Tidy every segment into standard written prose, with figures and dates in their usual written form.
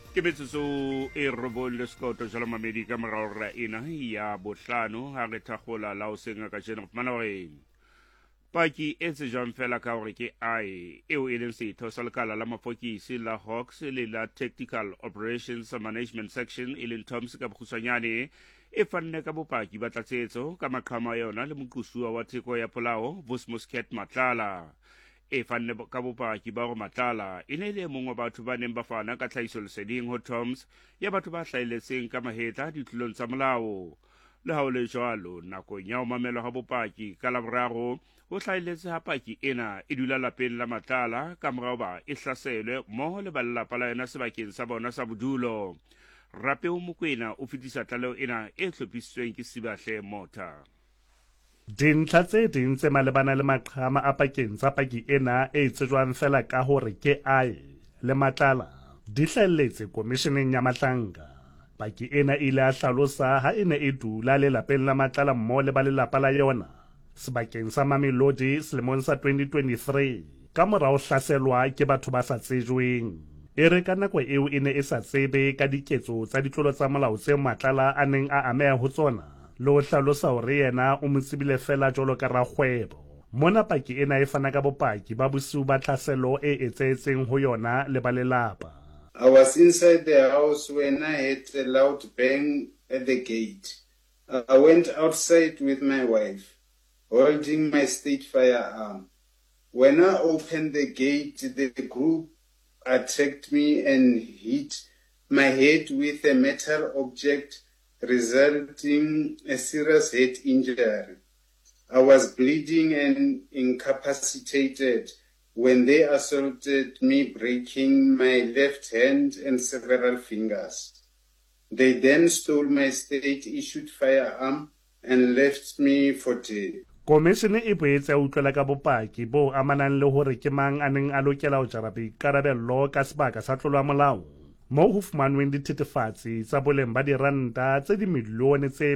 Ke betso e robole skoto jalo mamedi ka morara ena ya bohlano ha re thagola la o senga ka jeno mana re paki e se jang fela ka hore ke ai eo e leng setho sa lekala la mafokisi la Hawks le la Tactical Operations Management Section e leng TOMS ka bokgutshwanyane e fanne ka bopaki ba tlatsetso ka maqhama yona le moqosuwa wa theko ya polao Bosmosket Matlala e fanne ka bopaki ba go Matlala e ne le mongwe batho ba neng ba fana ka tlhahiso leseding ho TOMS ya batho ba hlaeletseng ka mahetla ditlolong tsa molao le ha o le jwalo nakong ya ho mamelwa ha bopaki ka laboraro o hlaeletse ha paki ena e dula lapeng la Matlala ka morao ba e hlaselwe mmoho le ba lelapa la yena sebakeng sa bona sa bodulo Rapeo Mokoena o fetisa tlaleo ena e hlophisitsweng ke Sibahle Mota. Dintlha tse ding tse malebana le maqhama a pakeng tsa paki ena e tsejwang fela ka hore ke ai le Matlala di hlahelletse komisheneng ya Mahlanka. Paki ena ile a hlalosa ha e ne e dula le lapeng la Matlala mmoho le ba lelapa la yona sebakeng sa Mamelodi selemong sa 2023 ka morao hlaselwa ke batho ba sa tsejweng. E re ka nako eo e ne e sa tsebe ka diketso tsa ditlolo tsa molao tse Matlala a neng a ameha ho tsona le ho hlalosa hore yena o mo tsebile fela jwalo ka rakgwebo. Mona paki ena e fana ka bopaki ba bosiu ba tlhaselo e etsetseng ho yona le ba lelapa. I was inside the house when I heard a loud bang at the gate. I went outside with my wife, holding my state firearm. When I opened the gate, the group attacked me and hit my head with a metal object, resulting in a serious head injury. I was bleeding and incapacitated when they assaulted me, breaking my left hand and several fingers. They then stole my state-issued firearm and left me for dead. Komishene e boetse a utlwela ka bopaki bo amanang le hore ke mang a neng a lokela ho jara boikarabello ka sebaka sa tlolo ya molao moo ho fumanweng dithethefatsi tsa boleng ba diranta tse dimilione tse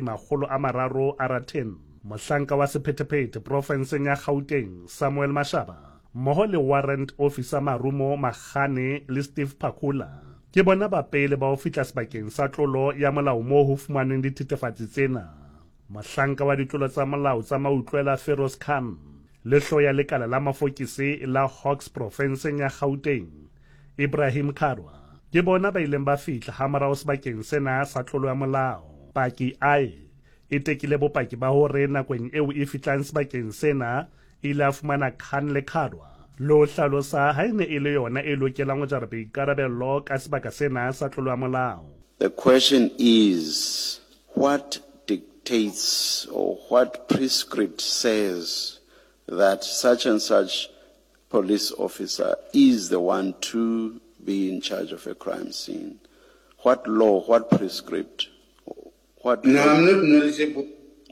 310. Mohlanka wa sephethephethe profenseng ya Gauteng Samuel Mashaba mmoho le warrant officer Marumo Magane le Steve Phakula ke bona ba pele ba ho fihla sebakeng sa tlolo ya molao moo ho fumanweng dithethefatsi tsena. Mohlanka wa ditlolo tsa molao tsa mautlwela Feroz Khan le hloya lekala la mafokisi la Hawks profenseng ya Gauteng Ibrahim Kharwa ke bona ba ileng ba fihla ha morao sebakeng sena sa tlolo ya molao. Paki ai e tekile bopaki ba hore nakong eo e fihlang sebakeng sena ile a fumana Khan le Kharwa lo hlalosa ha ene e le yona e lokelang ho jara boikarabello ka sebaka sena sa tlolo ya molao. The question is, what dictates or what prescript says that such and such police officer is the one to be in charge of a crime scene? What law, what prescript? What No, I'm not knowledgeable.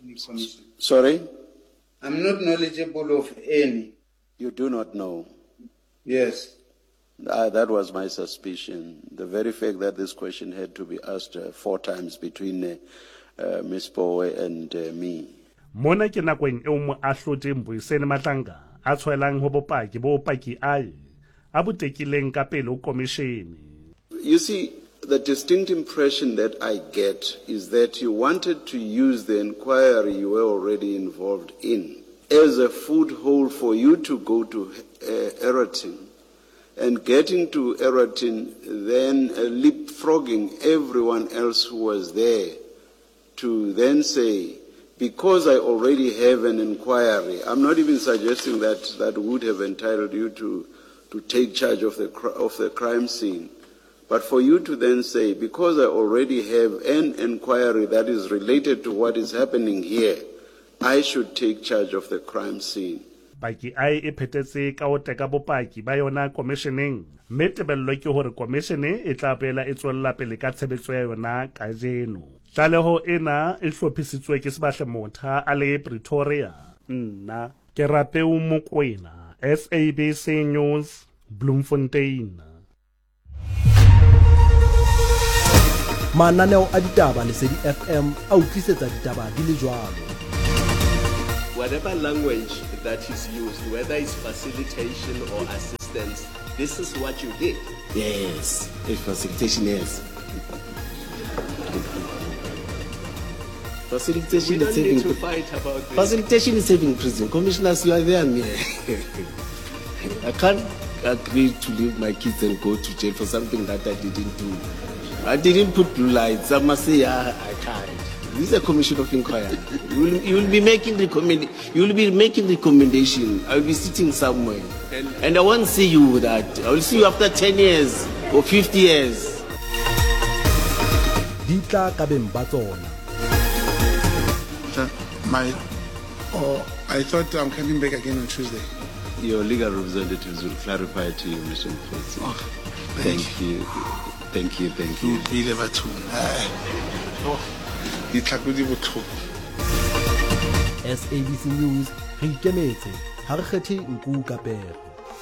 Sorry? I'm not knowledgeable of any. You do not know? Yes. That was my suspicion. The very fact that this question had to be asked 4 times between Ms. Powe and me. Mona ke nakong eo mo ahlotseng Boisene Mahlanka a tshwelang ho bopaki bo paki ai a botekileng ka pele ho komishene. You see, the distinct impression that I get is that you wanted to use the inquiry you were already involved in as a foothold for you to go to Erating, and getting to Erating, then leapfrogging everyone else who was there to then say, because I already have an inquiry, I'm not even suggesting that would have entitled you to take charge of the crime scene. But for you to then say, because I already have an inquiry that is related to what is happening here, I should take charge of the crime scene. Paki ai e phethetse ka ho teka bopaki ba yona komisheneng mme tebello ke hore komishene e tla pela e tswella pele ka tshebetso ya yona ka jeno. Tlaleho ena e hlophisitswe ke Sibahle Motha a le Pretoria. Nna ke Rapeo Mokoena, SABC News, Bloemfontein. Mananeo a ditaba Lesedi FM a utlwisetsa ditaba di le jwalo. Whatever language that is used, whether it's facilitation or assistance, This is what you did. Yes, facilitation, yes. Facilitation We is don't need saving. to fight about this. Facilitation is saving prison. Commissioners, you are there. I can't agree to leave my kids and go to jail for something that I didn't do. I didn't put blue lights. I must say, I can't. This is a commission of inquiry. You will be making recommendation. I will be sitting somewhere, and I won't see you with that. I will see you after 10 years or 50 years. Ditla ka beng ba tsona. I thought I'm coming back again on Tuesday. Your legal representatives will clarify to you, Mr. Mfetsi. Thank you. Be never too. SABC News re ikemetse ha re kgethe nku ka pego.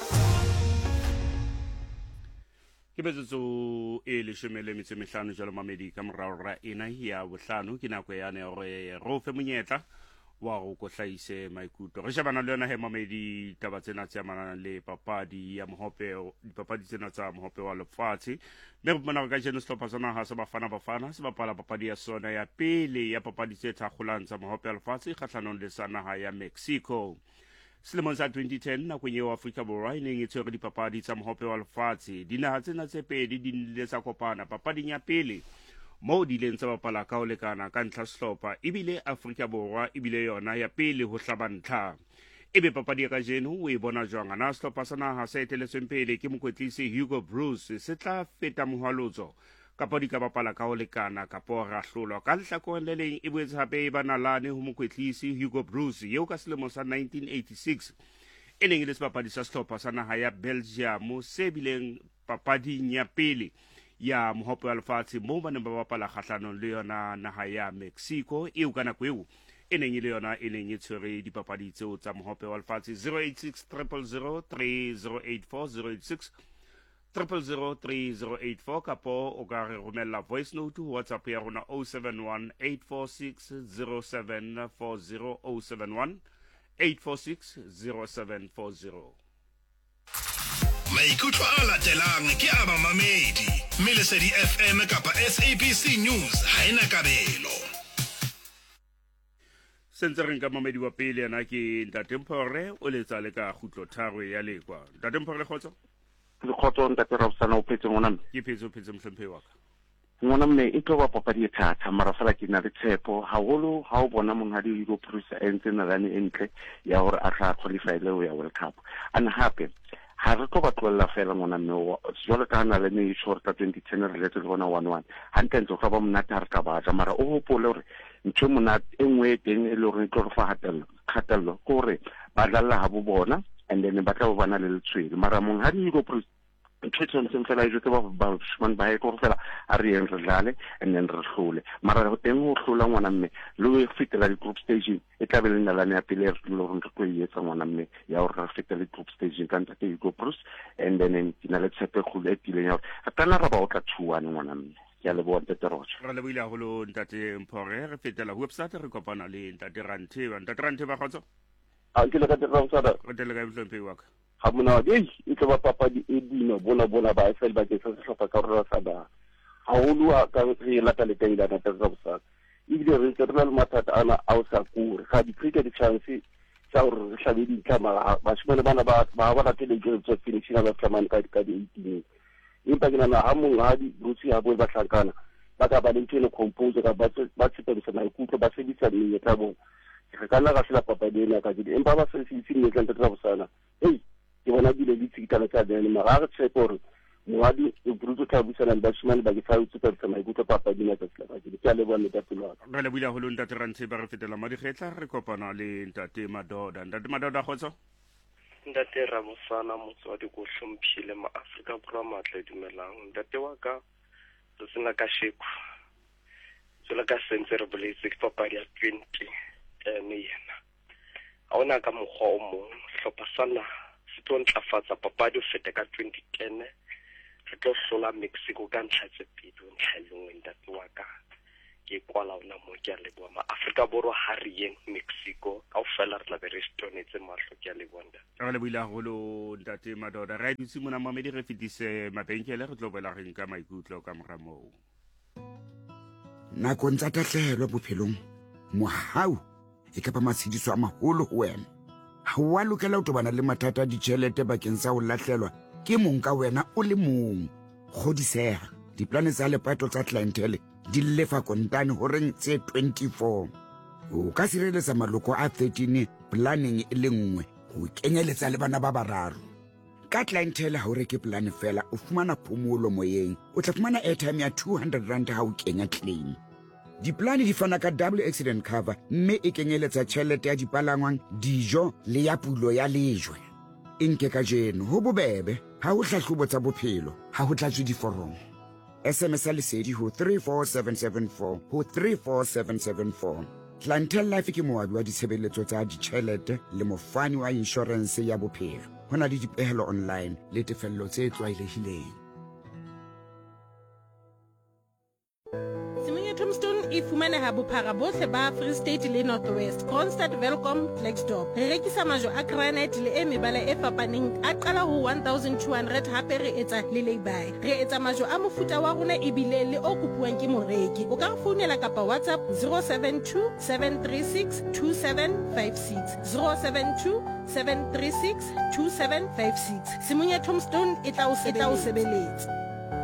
ke betsetso e leshomele metso mehlano jalo mamedi ka morao ra ena ya bohlano ke nako yane gore ro fe monyetla wa go kohlaise maikutlo re shebana le yona he mamedi taba tsena tse amanang le papadi ya mohopeo dipapadi tsena tsa mohopeo wa lefatshe mme re bona ka jeno sehlopha sa naga se bafana se bapala papadi ya sona ya pele ya papadi tse thakgolang tsa mohopeo wa lefatshe kgatlhanong le sa naga ya Mexico. Selemong sa 2010 nakong eo Afrika Borwa e neng e tshwere dipapadi tsa mohope wa lefatshe dinaga tsena tse pedi di nnile tsa kopana papading ya pele moo di ileng tsa bapala ka ho lekana ka ntlha sehlopha ebile Afrika Borwa ebile yona ya pele ho hlaba ntlha. Ebe papadi ya kajeno o e bona jwang na sehlopha sa naga se eteletsweng pele ke mokwetlisi Hugo Bruce se tla feta mohwalotso kapa di ka bapala ka ho lekana kapa ra hlolwa ka lehlakoreng le leng e boetse hape e banalane ho mokwetlisi Hugo Bruce eo ka selemo sa 1986 e neng e le sebapadi sa sehlopha sa naga ya Belgium se bileng papading ya pele ya mohope wa lefatshe moo ba neng ba bapala kgahlanong le yona naga ya Mexico eo ka nako eo e neng e le yona e neng e tshwere dipapadi tseo tsa mohope wa lefatshe. 086 000 3084 086 000 3084 kapo o ka re romella voice note WhatsApp ya rona 071 846 0740 071 846 0740. Maikutlo a latelang ke a mamamedi mme Lesedi FM kapa SABC News ha ena kabelo. Sentse re nka mamedi wa pele yana ke Ntate Mpore o letsa le ka khutlo tharo ya lekwa. Ntate Mpore khotso le khotso Ntate Robusana o phetse ngwana mme ke phetse mhlemphe wa ka ngwana mme e tlo ba papadi e thata mara fela ke na le tshepo haholo ha o bona monghadi Hugo Bruce entse nalane entle ya hore a tla qualify le ya World Cup and happy ha re tlo ba tlolla fela ngwana mme jwale ka na le ne short ka 2010 re letse le bona 1-1 hantle ntse go ba monate ha re ka batla mara o hopole hore ntho monate engwe teng e le hore tlo re fa kgatello ke hore ba dlalla ha bo bona and then ba tla bo bana le letswele mara monghadi Hugo Bruce ntshwetseng fela e jotse ba shman ba e go fela a re eng re dlale and then re hlole mara go teng go hlola ngwana mme le go fitela di group stage e tla be le nalane ya pele re tlo re tlo e etsa ngwana mme ya gore re fitela di group stage ka Ntate Hugo Bruce and then ke na le tshepe go le tileng ya gore re tla ra ba o tla thuane ngwana mme ya le bona Ntate Rocha re le buile haholo Ntate Mpore re fetela website re kopana le Ntate Ranthe ba khotso a ke le ka tera utsara re tele ka mhlemphe wa ka ha mona e tlo ba papadi e dino bona ba e fel ba ke se hlopa ka rona sa ba haholo ka re lata le teng dana tsa bosaka ile re tsena le mathata ana a o sa kure ga di cricket chance tsa gore re hlabe di tlamala ba shimane bana ba la tele tsa finishing la tlamana ka di 18 impa ke nana ha monghadi Bruce ha bo ba tlhankana ba ka ba le ntse le compose ka ba tshepedisa maikutlo ba sebisa menyetla bo re kana ga sela papadi ena ka di empa ba se se menyetla tsa bosana ke bona dile di tsikitana tsa dene mara re tshepore moadi e Bruce tla busana le bashimane ba ke fa utse ka maikutlo papadi ena tsa sela ke a le bona Ntate Lwa re le buile haholo Ntate Ranthe ba re fetela madikgetla re kopana le Ntate Madoda khotso Ntate Rabusana motswadi go hlomphile ma Afrika Borwa matla dumelang Ntate wa ka re sena ka sheku tsela ka sentse re boletse ke papadi ya 20 yena a ona ka mokgwa o mong hlopha sana se tlo ntlafatsa papadi o fete ka 2010 re tlo hlola Mexico ka ntlha tse pedi ntlha le nngwe Ntate wa ka ke kwala ona mo ke a leboa Afrika Borwa ha re yeng Mexico kaofela re tla be re stonetse mahlo ke a leboa re le buile haholo ntate Madoda ra dutse mona mamedi re fetise mabenkele re tlo boela re nka maikutlo ka mora moo nakong tsa tahlehelo bophelong mohau e ka ba matshediso a maholo ho wena ha wa lokela ho tobana le mathata a ditjhelete bakeng sa ho lahlelwa ke mong ka wena o le mong kgodiseha diplane tsa lepato tsa clientele di lefa kontane ho reng tse 24 o ka sireletsa maloko a 13 planning e le nngwe ho kenyeletsa le bana ba bararo ka clientele ha o reke plan fela o fumana phomolo moyeng o tla fumana airtime ya 200 rand ha o kenya claim diplane di fana ka double accident cover mme e kenyeletsa tjhelete ya dipalangwang dijo le ya pulo ya lejwe nke ka jeno ho bobebe ha ho hlahlobo tsa bophelo ha ho tlatswe diforomo SMS lesedi ho 34774 ho 34774 Clientele Life ke moabi wa ditshebeletso tsa ditjhelete le mofani wa insurance ya bophelo hona le dipehelo online le tefello tse tlwaelehileng Tombstone e fumaneha bophara bohle ba Free State le North West, Kroonstad, Welkom, Blackstop. Re rekisa majo a granite le e mebala e fapaneng a qala ho 1200 hape re etsa le lay-by. Re etsa majo a mofuta wa rona ebile le o kopuwang ke moreki. O ka re founela kapa WhatsApp 072 736 2756 072 736 2756. Simunya Tombstone e tla o sebeletsa.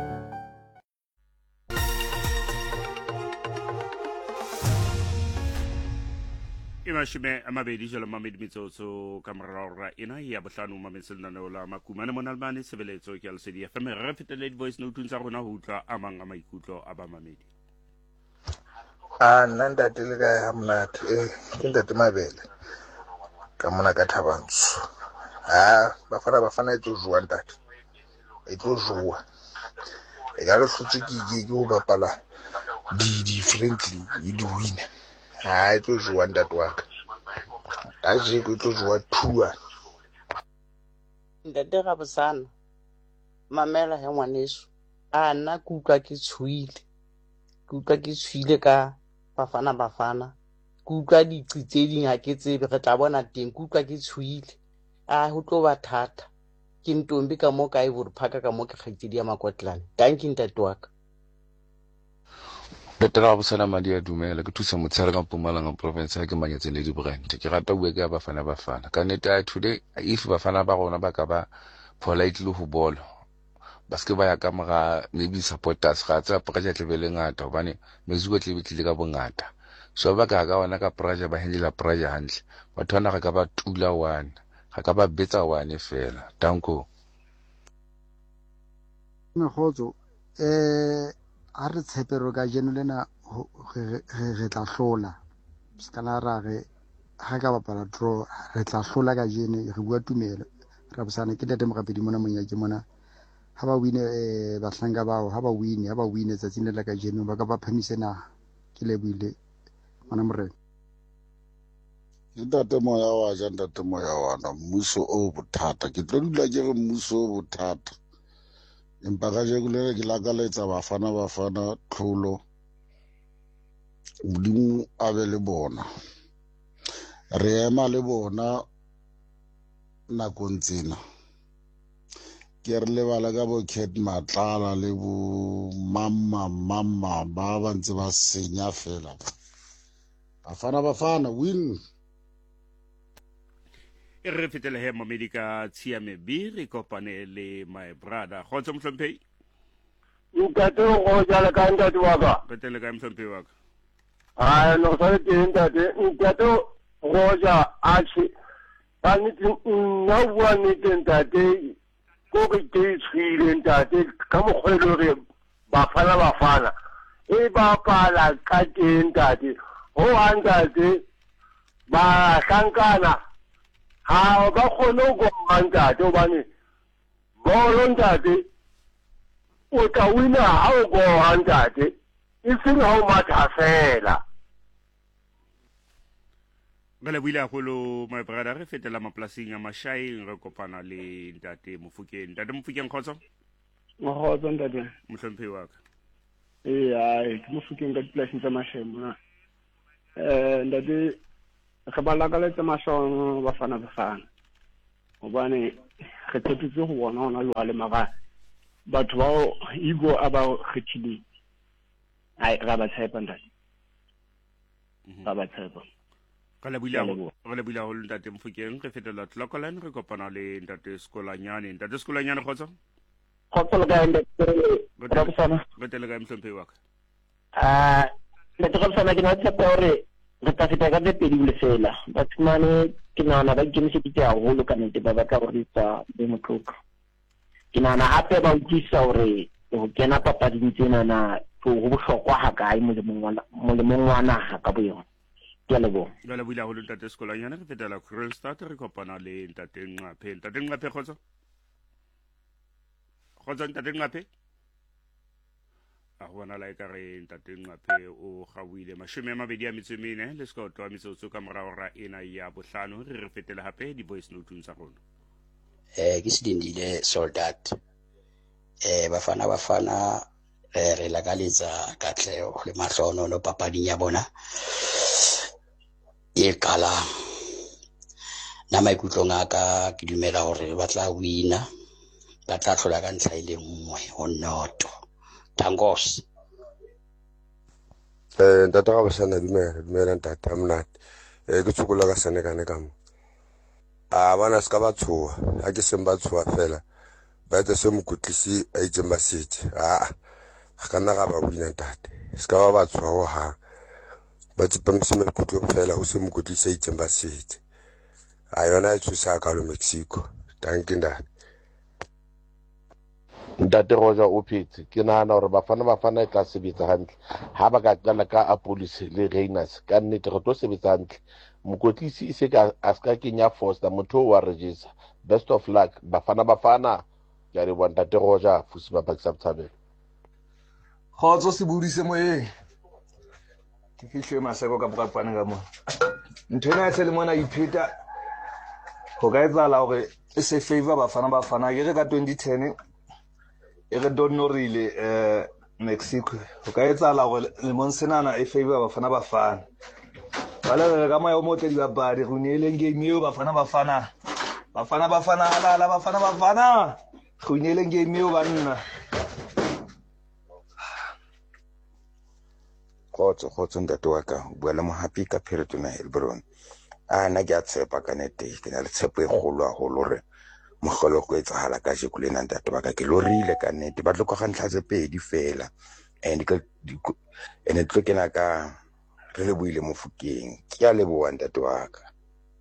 Imashime amabedi jalo mamedi mitsotso kamera ina ya bohlano mametsel na la makumane monalbane sebeletso ke Lesedi FM re fetele voice note tsa rona ho utlwa a mang a maikutlo a ba mamedi nanda tele ka hamnat ke ntate Mabele ka mona ka Thabantsho ba fana e tlo jwa ntate e tlo jwa e ga re hlotse ke go bapala di friendly e di winner e tlo jwa ntate wa ka a je go tlo jwa thua ntate ga bosana mamela he ngwaneso nna ke utlwa ke tshwile ka bafana ke utlwa ditsi ding ha ke tsebe re tla bona teng ke utlwa ke tshwile ho tlo ba thata ke ntombi ka mo ka e phaka ka mo ke kgaitsedi ya Makotlane danki ntate wa ka Betera bosana madi a dumela ke thusa motshela ka Mpumalanga province ke manyetse le di brand ke rata bua ke bafana ka neta today if bafana ba rona ba ka ba politely ho bolo baske ba ya ka mora maybe supporters ga tsa project le ngata hobane mezuko tle bitlile ka bongata so ba ka wana ka project ba handle project hantle batho bana ga ka ba tula one ga ka ba betsa one fela danko megotso a re tshepero ka jeno lena re tla hlola skala ra ge ha ka bapala draw re tla hlola ka jeno re bua tumelo ra bosana ke tete mogapedi mona monyake mona ha ba wine bahlanga bao ha ba wine tsatsing le ka jeno ba ka ba phamisena ke lebuile mana morena ntate moya wa ja ntate moya wa na mmuso o bothata ke tlo dula ke re mmuso o bothata empa ga je gole ke la ka letsa bafana tlholo modimo a be le bona re ema le bona nakong tsena ke re lebala ka bo Cat Matlala le bo mama ba ba ntse ba senya fela bafana win re fetele he mamedi ka tshiame bi re kopane le my brother khotso mhlomphei ntate go jala ka ntate wa ka fetele ka mhlomphei wa ka no sa te ntate go ja achi ba ni na bua ni ntate ko ke tshwile ntate ka mo kgwelo re bafana e ba pala ka ntate ho ntate ba hlankana ha ba khona go ntate obane bolo ntate o ka wina ha o go ntate e seng ha o matha fela bele buile haholo my brother re fetela maplasing a mashaeng re kopana le ntate Mofokeng khotso ntate mohlomphei wa ka ai ke Mofokeng ka dipolaseng tsa Mashemo ndate re ba lakaletsa Mashong Bafana Bafana hobane re tshepetse go bona ona jwale maga batho bao ego a ba kgethileng ai ra ba tshepa ndate ra ba tshepa ka le buila ho ntate Mofokeng re fetela Tlokolan re kopana le ntate Sekolanyane kgotsa khotso le ka ndate ra bosana re tele ka mhlompe wa ka le tlo tsana ke na tshepa hore re tla feta ka pedi le fela batsmane ke nana ba ikemiseditse haholo ka nnete ba batla go ritsa demotloko ke nana hape ba utlwisa hore go kena papading tsena na go bohlokwa ha kae mo le mongwa naga ka boyona ke a lebo le buila ho ntate Sekolanyane re fetela Kroonstad re kopana le ntate Nqaphe khotsa ntate Nqaphe a bona la ekare ntate Nqaphe o gawile 24 le skoto a metsotso ka morao ra ena ya bohlano re fetela hape di voice note tsa rona ke Sidindile Soldat bafana re lakaletsa Katlego le Mahlono no papading ya bona e kala na maikutlong a ka ke dumela hore ba tla wina ba tla hlola ka ntlha ile nngwe ho noto Tangos ntate ga bosana dumela ntate amnate ke tshukula ka senekane ka mo bana ska ba tshoa ha ke seng ba tshoa fela ba tse se mokutlisi a itseng ba setse ga kana ga ba wina ntate ska ba tshoa ho ha ba tsepamisa maikutlo fela ho se mokutlisi a itseng ba setse yona e thusa ka lo Mexico thank you ntate Roja o phetse ke nahana hore bafana e tla sebetsa hantle ha ba ka qala ka Apolise le Reiners ka nnete re tlo sebetsa hantle mokotlisi se ka aska kenya Foster motho wa register best of luck bafana ya re bona ntate Roja fusi ba bakisa Botshabelo khotso se budise moyeng ke fihle maseko ka bopapane ka mo ntwena ya tsele mona ipheta go ka etsala hore e se favor bafana ke re ka 2010 e re donorile Mexico go ka etsala gore le monsenana e favor bafana bale re ka moya o motle di babadi go neeleng game eo bafana go neeleng game eo banna khotso ntate wa ka bua le mo happy ka Peretona Helbron na ke a tshepa ka nete ke na le tshepo e kgolo haholo re mogolo go etsahala ka jeko le ntate ba ka ke lorile ka nnete ba tlhoka gantla tse pedi fela and tlo kena ka re le buile Mofokeng ke a leboa ntate wa ka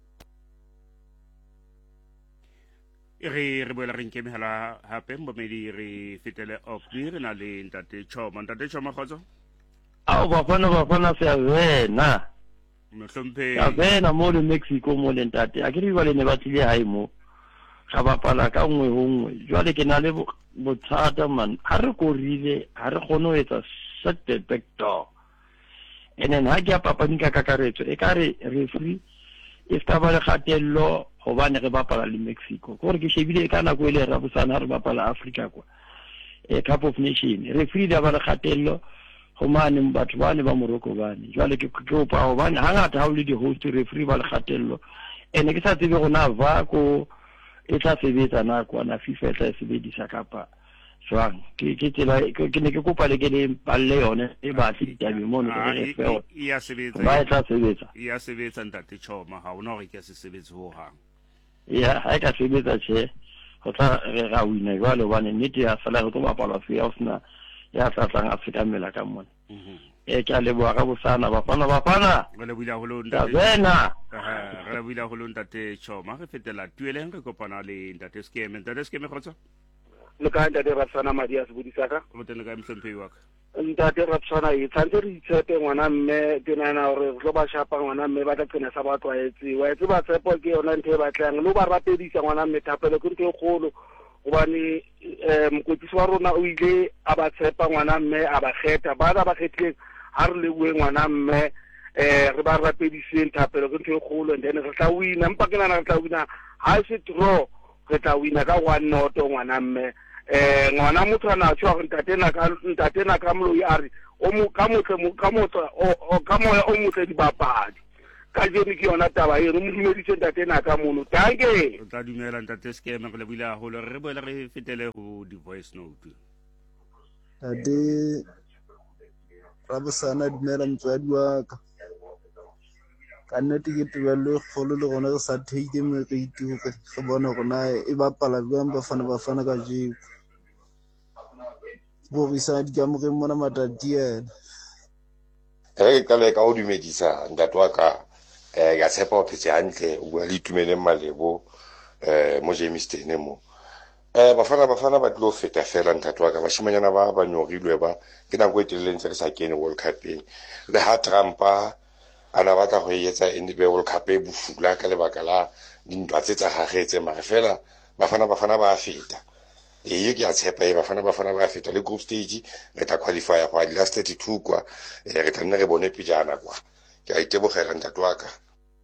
re boela re nke mehala hape mbomedi re fetele Orkney re na le ntate Choma khotso bafana se avena mohlompe avena mo le Mexico mo le ntate a ke re ba le ne ba tlile hae mo ga bapala ka nngwe ho nngwe jwale ke na le bothata man ha re korile ha re kgone ho etsa set the back door and then ha ke a papading ka kakaretso e ka re referee e sta ba le kgatello hobane re bapala le Mexico gore ke shebile ka nako ile ra bosana re bapala Africa kwa Cup of Nation referee da ba le kgatello go mane batho bane ba Morocco bane jwale ke kopa hobane hangata ha o le di host referee ba le kgatello ene ke sa tsebe gona va ko e tla sebetsa na kwa na FIFA tla sebedisa kapa jwang ke tsela ke ne ke kopa le ke le palle yone e ba tlitabe mono ke re ya sebetsa ba tla sebetsa ya sebetsa ntate Choma ha ona re ke se sebetsa ho hang ya ha ka sebetsa che go tla re ga wina jwale bane nnete ya sala go bapala fe ya sna ya tla tlang a feta mela ka mona ke a leboa ka bosana bafana re le buila ho lo ntate Choma re fetela tueleng re kopana le ntate Skeme khotso le ka ntate Rapsana madi a se bodisaka go tele ka mhlompe wa ka ntate Rapsana e tsantse re itshepe ngwana mme ke nana hore re tlo ba shapa ngwana mme ba tla tsena sa ba tlwaetse wa itse ba tsepo ke yona nthe ba tlang lo ba rapedisa ngwana mme thapelo ke ntho e kgolo gobane mokotlisi wa rona o ile a ba tshepa ngwana mme a ba kgetha ba kgethileng ha re le bue ngwana mme re ba rapediseng thapelo ke ntho e kgolo and then re tla wina mpa ke nana re tla wina ha se draw re tla wina ka 1-0 ngwana mme ngwana motho a na tshwa gore ntate na ka moloi a re ka moya o motle dibapadi ka jeno ke yona taba eno mo dumedise ntate na ka mono tanke o tla dumela ntate Skema re le buile haholo re boela re fetele ho di-voice note. Tate Rabosana dumela motswadi wa ka ka nnete ke tebello e kgolo le gona re sa theike meriti gore re bone gore na e bapala jwang Bafana ka jeko go isa dikamoreng mona matati ena re ka le ka o dumedisa ntate wa ka ya tshepa o phetse hantle o bua le Itumeleng Malebo mo Jamestown mo Bafana ba tlo feta fela ntate wa ka bashimanyana ba nyogilwe ba ke nako e telele ntse re sa kene World Cup le ha Trump ana batla go etsa World Cup e bofula ka lebaka la dintwa tse tsa gagetse mara fela Bafana ba feta ke a tshepa Bafana ba feta le group stage re tla qualify go di last 32 kwa re tla nne re bone pejana kwa ke a itebogela ntate wa ka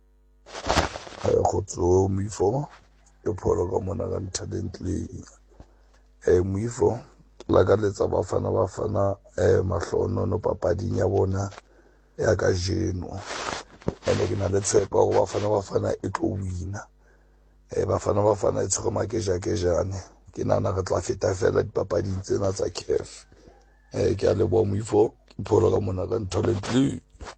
go tso Moifo ke pholo ka mona ka talently Moifo la ka letsa Bafana mahlono no papading ya bona ya ka jeno ene ke na le tshepa go Bafana e tlo wina Bafana e tshwere makejane ke nana re tla feta fela dipapading tsena tsa CAF ke a leboha Moifo ke pholo ka mona ka talently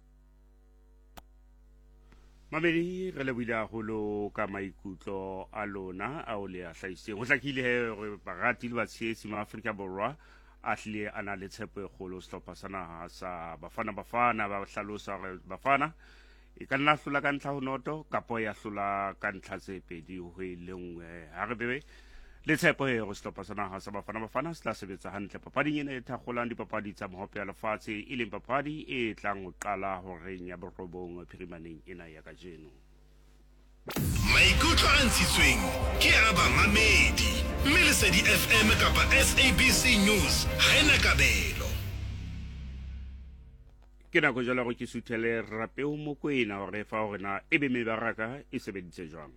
Mamedi re le buile haholo ka maikutlo a lona a o le a hlaiseng go tlakile re barati le batsheetsi ma Afrika Borwa a hle ana le tshepo e kgolo sehlopha sa naha sa Bafana ba hlalosa gore Bafana e ka nna hlola ka ntlha ho noto kapo ya hlola ka ntlha tse pedi ho ile nngwe ha re bebe le tshepo e go sehlopha sa naha sa Bafana se tla sebetsa hantle papading ena e thakgolang dipapadi tsa mohope ya lefatshe e leng papadi e tlang ho qala ho reng ya borobong phirimaneng ena ya kajeno. Maikutlo a ntshitsweng ke a bamamedi mme Lesedi FM kapa SABC News ha ena kabelo. Ke nako jalo go ke suthele Rapeo Mokoena hore fa hore na ebe mebaraka e sebeditse jwang.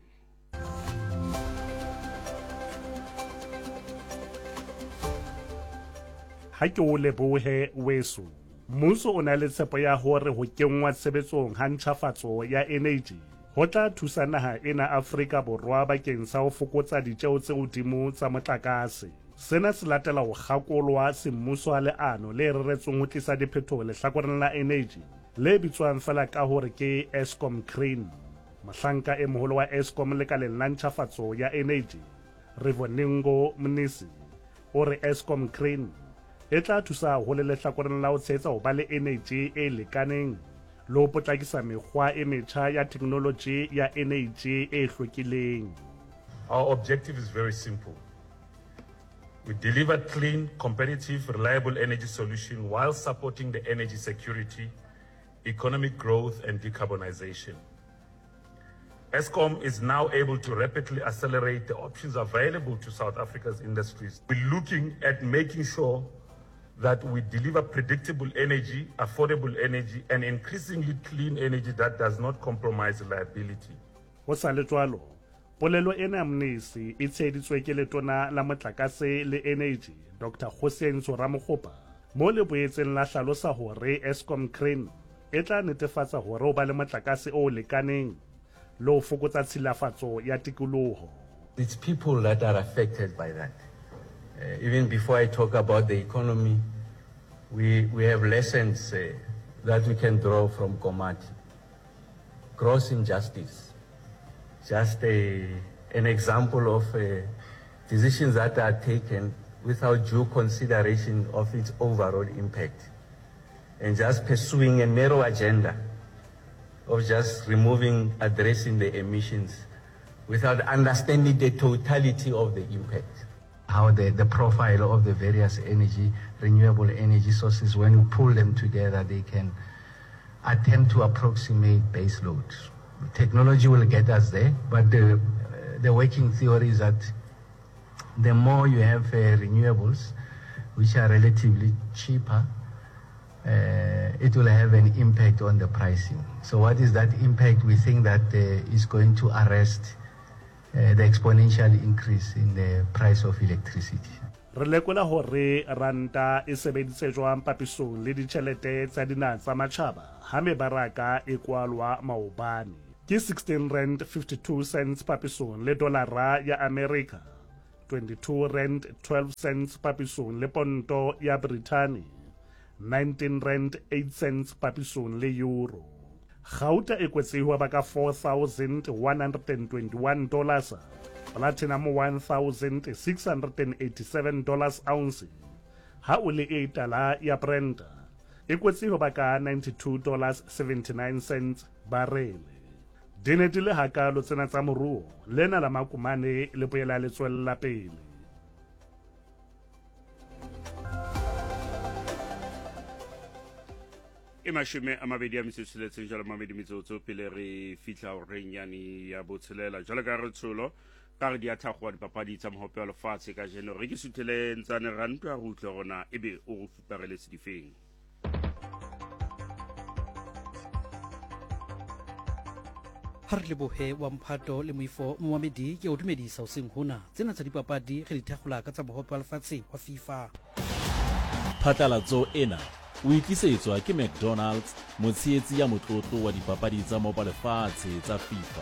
Ha ke o lebohe weso mmuso o na le tshepo ya hore ho kenngwa tshebetsong ha ntjhafatso ya energy ho tla thusa naha ena Afrika Borwa bakeng sa ho fokotsa ditjeo tse hodimo tsa motlakase. Sena se latela ho kgakolwa semmuso a leano le reretsweng ho tlisa diphetoho lehlakoreng la energy le bitswang fela ka hore ke Eskom Crane. Mahlanka e moholo wa Eskom lekaleng la ntjhafatso ya energy Rivoningo Mnisi o re Eskom Crane e tla thusa ho le lehlakoreng la ho tshehetsa ho ba le energy e lekaneng le ho potlakisa mekgwa e metjha ya technology ya energy e hlwekileng. Our objective is very simple. We deliver clean, competitive, reliable energy solution while supporting the energy security, economic growth and decarbonization. Eskom is now able to rapidly accelerate the options available to South Africa's industries. We're looking at making sure that we deliver predictable energy, affordable energy, and increasingly clean energy that does not compromise reliability. Ho sa le jwalo, polelo ena Mnisi e tsheditswe ke letona la motlakase le energy Dr. Hossein Soramokgopa mo le boetseng la hlalosa hore Eskom Crane e tla netefatsa hore ho ba le motlakase o lekaneng le ho fokotsa tshilafatso ya tikoloho. It's people that are affected by that. Even before I talk about the economy, we have lessons that we can draw from Komati. Gross injustice. Just an example of decisions that are taken without due consideration of its overall impact. And just pursuing a narrow agenda of just addressing the emissions without understanding the totality of the impact. How the profile of the various renewable energy sources, when we pull them together, they can attempt to approximate base load. Technology will get us there, but the working theory is that the more you have renewables, which are relatively cheaper, it will have an impact on the pricing. So what is that impact? We think that is going to arrest the exponential increase in the price of electricity. re lekola hore ranta e sebeditse jwang papisong le ditjhelete tsa dinaha tsa matjhaba ha mebaraka e kwalwa maobane ke 16 rand 52 cents papisong le dolara ya America, 22 rand 12 cents papisong le ponto ya Britane, 19 rand 8 cents papisong le euro. Gauta e kwetsiwa baka $4,121, platinum $1,687 ounce, ha o le e tala ya Brent e kwetsiwa baka $92.79 barele. Dine di le hakalo tsena tsa moruo, lena la makumane le boela le tswella pele. E mashome a mabedi a metsotsheletseng jalo mabedi metsotso pele re fihla horeng yani ya botshelela jalo ka re tsholo ka re di a thakgwa dipapadi tsa mohope wa lefatshe ka jeno re ke suthele ntsane rantwa go utlwe gona ebe o go fupareletse difeng. ha re lebohe wa mphato le moifo momamedi ke o dumedisa hoseng hona tsena tsa dipapadi re di thakgola ka tsa mohope wa lefatshe wa FIFA. Phatlalatso ena o itlisetswa ke McDonald's, motshehetsi ya motlotlo wa dipapadi tsa mohope wa lefatshe tsa FIFA.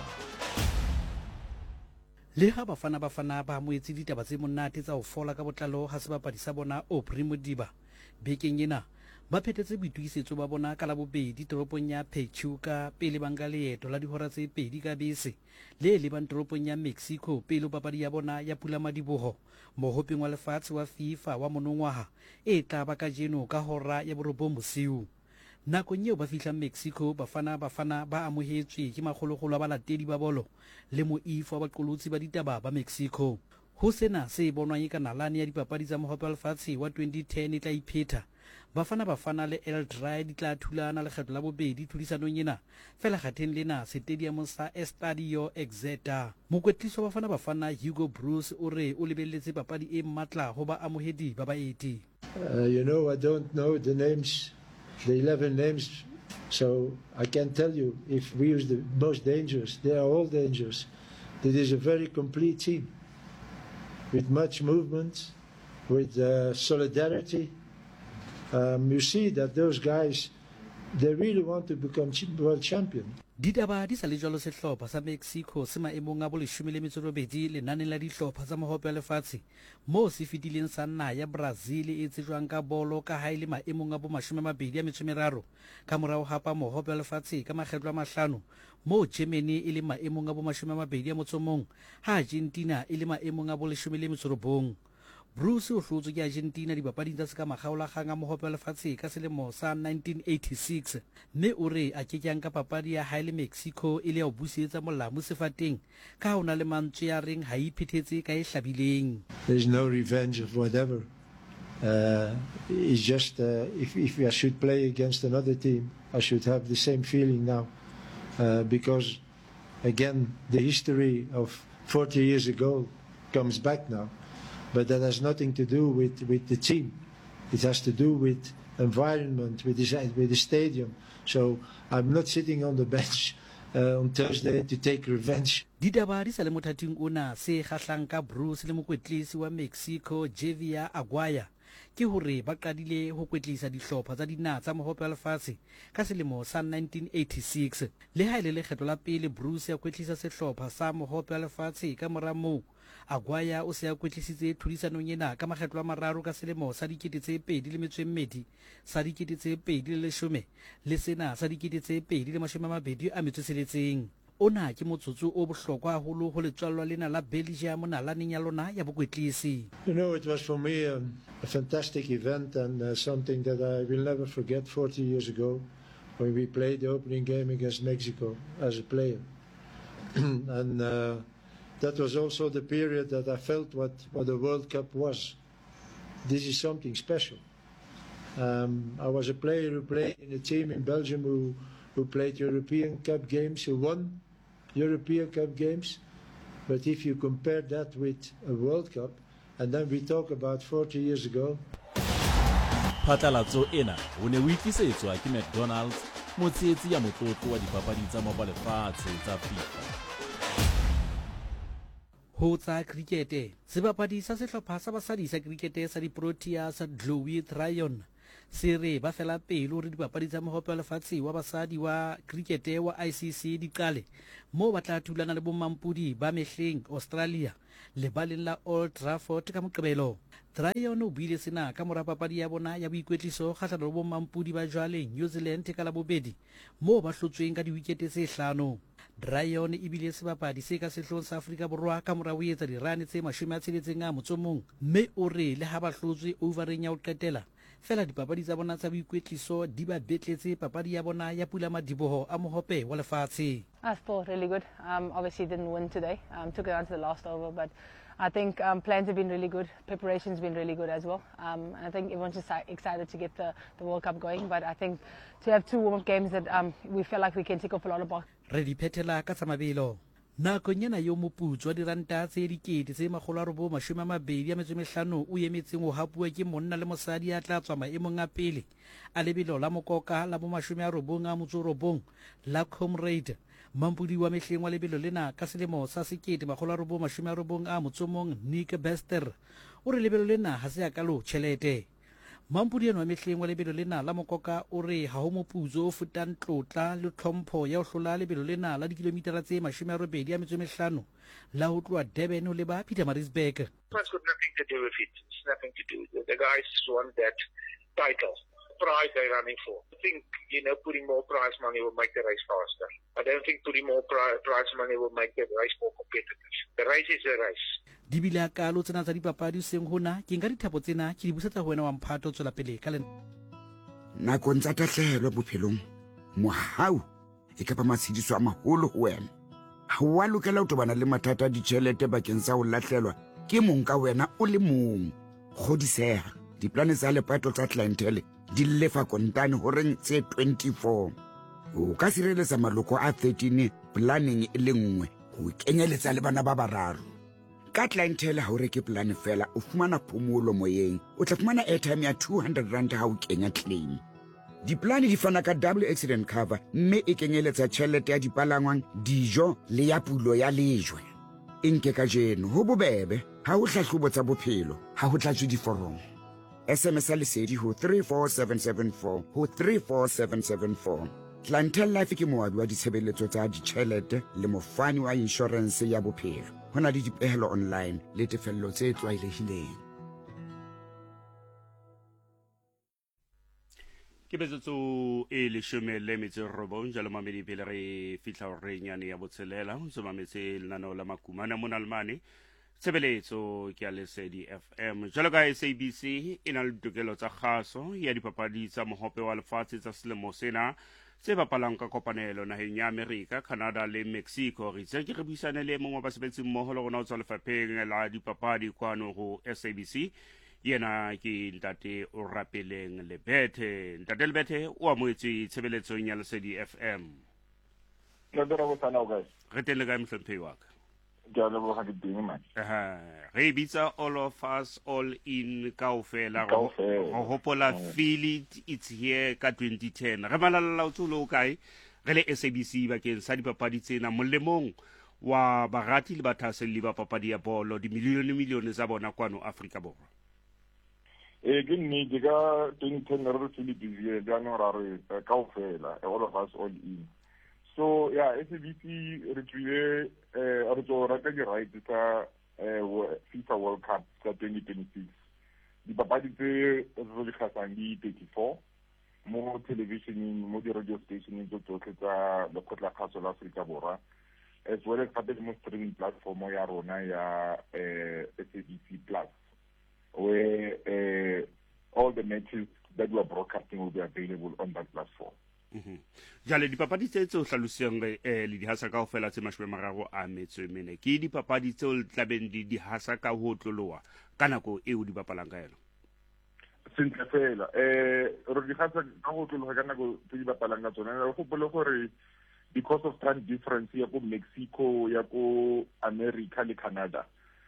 Le ha bafana ba amoetse ditaba tse monate tsa ho fola ka botlalo ha sebapadi sa bona Aubrey Modiba bekeng ena ba phethetse boitukisetso ba bona ka la bobedi toropong ya Pachuca pele ba nka leeto la dihora tse pedi ka bese le lebang toropong ya Mexico pele papadi ya bona ya Pula Madiboho mohopeng wa lefatshe wa FIFA wa monongwaha e tla ba ka jeno ka hora ya borobong bosiu. Nakong eo ba fihla Mexico bafana ba amohetswe ke makgolokgolo a balatedi ba bolo le moifo wa baqolotsi ba ditaba ba Mexico. Ho sena se bonwang ka nalane ya dipapadi tsa mohope wa lefatshe wa 2010 e tla ipheta. Bafana le El Dry di tla thulana lekgetlo la bobedi thulisanong ena fela kgatheng lena stadium sa Estadio Exeta. Mokwetliso wa bafana Hugo Bruce o re o lebelletse papadi e matla ho ba amohedi ba baeti. You know, I don't know the names, the 11 names, so I can't tell you if we use the most dangerous. They are all dangerous. It is a very complete team with much movement, with solidarity. You see that those guys, they really want to become world champion. Ditaba di sa le jalo sehlopha sa Mexico se maemong a boleshome le metso robedi lenaneng la dihlopha tsa mohope wa lefatshe moo se fetileng sa naha ya Brazil e tsejwang ka bolo ka ha ile maemong a bo 23 ka morao hapa mohope wa lefatshe ka makgetlo a 5 moo Germany ile maemong a bo 21 ha Argentina ile maemong a bo 19. Bruce o hlotswe ke Argentina dipapading tsa seka makgaolakgang a mohope wa lefatshe ka selemo sa 1986 mme o re a kekang ka papadi ya hae le Mexico ile ya o busetsa molamu sefateng ka ha o na le mantswe ya reng ha iphethetse ka e hlabileng. There's no revenge of whatever. It's just if I should play against another team, I should have the same feeling now. Because again, the history of 40 years ago comes back now. But that has nothing to do with the team. It has to do with environment, with the stadium. So I'm not sitting on the bench on Thursday to take revenge. Ditaba di sa le mothating ona se kgahlang ka Bruce le mokwetlisi wa Mexico Javier Aguirre ke hore ba qadile ho kwetlisa dihlopha tsa dinaha tsa mohope wa lefatshe ka selemo sa 1986 le ha ile lekgetlo la pele Bruce ya kwetlisa sehlopha sa mohope wa lefatshe ka mora moo Aguirre o se a kwetlisitse thulisanong ena ka makgetlo a 3 ka selemo sa 2012 sa 2010 le sena sa 2026. Ona ke motsotso o bohlokwa haholo ho letswallwa lena la Belgium nalaneng ya lona ya bokwetlisi. You know, it was for me a fantastic event and something that I will never forget 40 years ago when we played the opening game against Mexico as a player. And that was also the period that I felt what the World Cup was. This is something special. I was a player who played in a team in Belgium who played European Cup games, who won European Cup games. But if you compare that with a World Cup, and then we talk about 40 years ago. Phatlalatso ena o ne o itlisetswa ke McDonald's, motshehetsi ya motlotlo wa dipapadi tsa mohope wa lefatshe tsa FIFA. ho tsa krikete sebapadi sa sehlopha sa basadi sa krikete sa di-Proteas Chloe Tryon se re ba fela pelo re dipapadi tsa mohope wa lefatshe wa basadi wa krikete wa ICC di qale mo ba tla thulana le bomampudi ba mehleng Australia lebaleng la Old Trafford ka Moqebelo. Tryon o buile sena ka mora papadi ya bona ya boikwetliso kgahlano le bomampudi ba jwaleng New Zealand ka la bobedi mo ba hlotsweng ka diwikete tse 5. Tryon e bile sebapadi se ka sehlong sa Afrika Borwa ka mora ho etsa dirane tse 61 mme o re le ha ba hlotswe overeng ya ho qetela fela dipapadi tsa bona tsa boikwetliso di ba betletse papadi ya bona ya pula madiboho a mohope wa lefatshe. I thought really good. Obviously didn't win today. Took it down to the last over, but I think plans have been really good. Preparation's been really good as well. I think everyone's just excited to get the World Cup going. But I think to have 2 warm-up games that we feel like we can tick off a lot of boxes. Re di phethela ka tsamabelo. Nakong ena yo moputso wa diranta tse dikete tse 925 o emetseng ho hapuwa ke monna le mosadi ya tla tswa maemong a pele a lebelo la mokoka la 99 la Comrade mampudi wa mehleng wa lebelo lena ka selemo sa 1991 Nick Bester o re lebelo lena ha se ya kalo tšhelete. Mampudi eno wa mehleng wa lebelo lena la mokoka o re ha ho moputso o futang tlotla le tlhompho ya ho hlola lebelo lena la dikilometara tse 25 la ho tloha Durban le ba Pietermaritzburg. It's got nothing to do with it. It's nothing to do with it. The guys want that title, prize they're running for. I think, putting more prize money will make the race faster. I don't think putting more prize money will make the race more competitive. The race is a race. Di bile ka lo tsena tsa dipapadi seng hona ke nka dithapo tsena ke di busetsa ho wena wa Mphato tswela pele ka nakong tsa tahlehelo bophelong mohau e ka ba matshediso a maholo ho wena ha wa lokela ho tobana le mathata a ditjhelete bakeng sa ho lahlelwa ke mong ka wena o le mong kgodiseha diplane tsa lepato tsa clientele di lefa kontane ho reng tse 24 o ka sireletsa maloko a 13 planning e le nngwe ho kenyeletsa le bana ba bararo. Ka clientele ha o reke plan fela o fumana phomolo moyeng o tla fumana airtime ya 200 rand ha o kenya claim. Diplane di fana ka double accident cover mme e kenyeletsa tjhelete ya dipalangwang dijo le ya pulo ya lejwe. Nke ka jeno ho bobebe ha o hlahlobo tsa bophelo ha ho tlatswe diforomo. SMS lesedi ho 34774 ho 34774. Clientele Life ke moabi wa ditshebeletso tsa ditjhelete le mofani wa insurance ya bophelo. Hona le dipehelo online le tefello tse tlwaelehileng. Ke betsetso e 19 jalo mamedi pele re fihla re nyane ya botselela ho mametse lenaneo la makumana mona lemane tshebeletso ke ya Lesedi FM jalo ka SABC e na le ditokelo tsa kgaso ya dipapadi tsa mohope wa lefatshe tsa selemo sena se bapalang ka kopanelo naheng ya Amerika, Canada le Mexico. Re itse ke re buisane le mongwe wa basebetsi mmoho le rona o tswa lefapheng la dipapadi kwano ho SABC yena ke ntate o rapeleng Lebethe. Ntate Lebethe o amoetse tshebeletsong ya Lesedi FM. Ke dira go tsana o guys. Re teng le ka mhlomphei wa ka. Ke a leboga ke ding man. Re bitsa all of us all in kaofela go hopola feel it's here ka 2010 re malala o tlo kae re le SABC bakeng sa dipapadi tsena molemong wa barati le bathaseli ba papadi ya bolo di milione tsa bona kwano Afrika Borwa. Ke nnete ka 2010 re tsile busy jaanong ra re kaofela all of us all in. So yeah, SABC re tswile re tlo reka di right tsa FIFA World Cup tsa 2026. Dipapadi tse re di khatsang di 34 mo televisioneng mo di radio stationeng tsotlhe tsa lekgotla kgaso la Afrika Borwa as well as the mo streaming platform ya rona ya SABC Plus where all the matches that we are broadcasting will be available on that platform. Jale dipapadi tse o hlalosang le di hasa kaofela tse 30 a metso e mene ke dipapadi tse o tlabeng di hasa ka ho tloloa ka nako e o di bapalang ka yona. Sentle fela re di hasa ka ho tloloa ka nako tse di bapalang ka tsona re gopole gore because of time difference ya ko Mexico ya ko America le Canada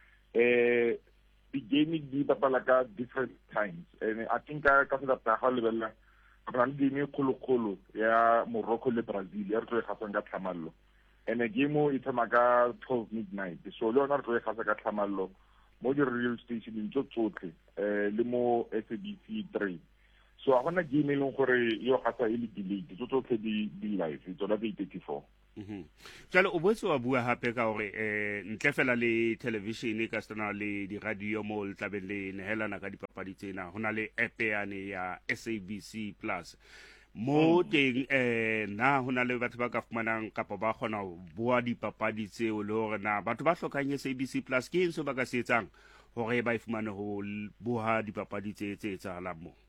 the game di bapala ka different times and I think ka se da ha lebella ra le game kgolo ya Morocco le Brazil ya re tlo gatsang ka tlhamallo and game e thoma ka 12 midnight so le yona re tlo e gasa ka tlhamallo mo di-radio stationeng tsotlhe le mo SABC 3 so a gona game e leng gore yo gasa e le delayed tsotlhe di live tsona di 34 jalo o boetse wa bua hape ka gore ntle fela le television ka stana le di-radio mo le tlabeng le nehelana ka dipapadi tsena go na le app yane ya SABC Plus mo teng na go na le batho ba ka fumanang kapa ba kgona go bua dipapadi tseo le gore na batho ba hlokang SABC Plus ke eng se ba ka se etsang gore ba ifumane go bua dipapadi tse etsahalang mo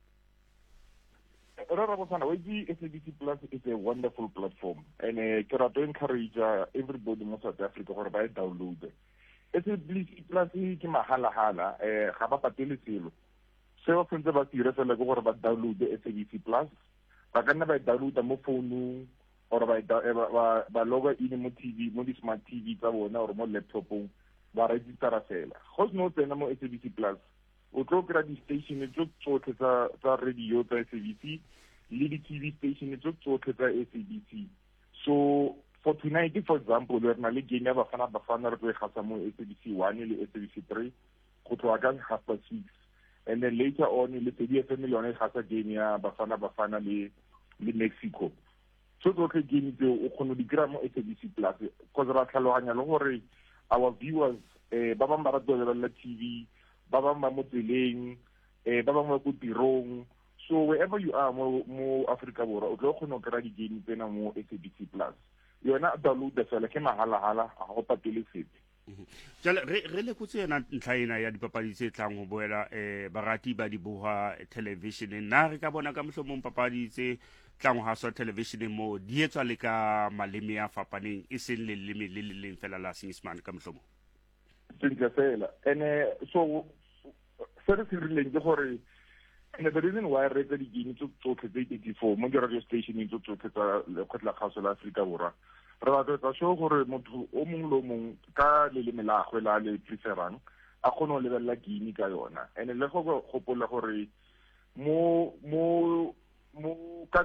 SABC Plus is a wonderful platform and ke rata to encourage everybody mo South Africa gore ba e download. SABC Plus ke mahala ga ba patele selo seo sentse ba tire fela ke gore ba download SABC Plus ba ka nna ba download mo founung or ba loga in mo TV mo di smart TV tsa bona or mo laptopong ba register fela go se no tsena mo SABC Plus o tlo kry di-station tsotlhe tsa radio tsa SABC le di-TV station tsotlhe tsa SABC so for tonight for example re na le game ya bafana re tlo e gasa mo SABC 1 le SABC 3 go tloga ka 6:30 and then later on le TDFM le yone e gasa game ya bafana le Mexico so tsotlhe game tseo o kgona di kry mo SABC Plus because ra tlhaloganya le gore our viewers ba bang ba rata go lebelela TV ba bang ba mo tseleng ba bang ba go tirong so wherever you are mo Africa borwa o tlo kgona go kry di-game tsena mo SABC Plus yona download fela ke mahala a go patele sepe jale re le kutse yona ntlha ena ya dipapadi tse tlang go boela barati ba di boha televisioneng na re ka bona ka mohlomong papadi tse tlang go haswa televisioneng mo di etswa le ka maleme a fapaneng e seng leleme le leng fela la Senyesemane ka mohlomong sentle fela and so se re rileng ke gore and the reason why re tsa di-game tsotlhe tse 84 mo di-radio stationeng tsotlhe tsa lekgotla la kgaso la Aforika Borwa re batla tsa show gore motho o mongwe le o mongwe ka leleme la gagwe la le preferang a kgone go lebelela game ka yona and le go gopola gore mo ka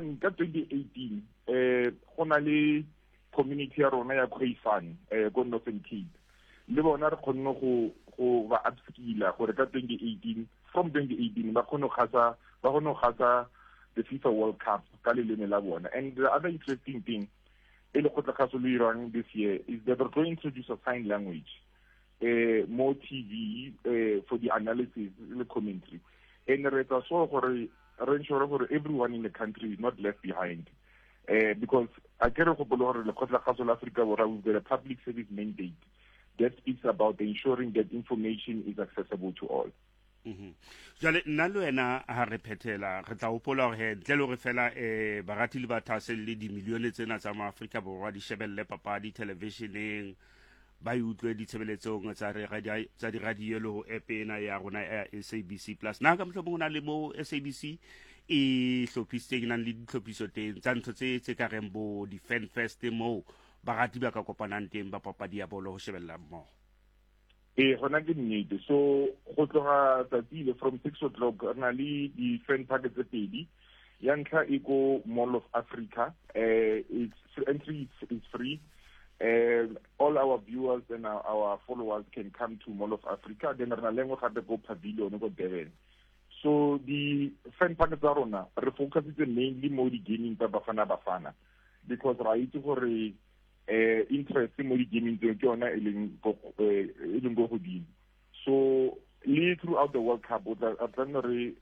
2018 go na le community ya rona ya Khoifane ko Northern Cape le bona re kgonne go ba upskilla gore ka 2018 from 2018 ba kgone go gasa the FIFA World Cup ka leleme la bona and the other interesting thing e le go tla kgaso le irang this year is that they're going to introduce a sign language more TV for the analysis and the commentary and re tsa so gore re ensure gore everyone in the country is not left behind because I care go bolo gore le khotla kgaso la Africa Borwa we've got a public service mandate that speaks about ensuring that information is accessible to all. Jale nna le wena ha re phethela re tla hopola gore ntle le gore fela barati le bathase le di milione tsena tsa Afrika Borwa di shebelle papadi televisioneng ba utlwe ditshebeletsong tsa di radio le ho app ena ya rona ya SABC Plus na ka mohlomong na le mo SABC e hlophisitseng nang le ditlhophiso teng tsa ntho tse ka reng bo di fan fest mo barati ba ka kopanang teng ba papadi ya bolo ho shebella mo gona ke nnete so go tloga tsatsi from 6 o'clock na le di fan packets tse pedi ya ntlha e ko Mall of Africa entry is free all our viewers and our followers can come to Mall of Africa then re na lengwe gape go pavilion go Durban so the fan packets tsa rona re focusitse mainly mo di gaming tsa bafana because ra itse gore interest mo di gaming tse ke yona e leng go godimo so le throughout the World Cup a tla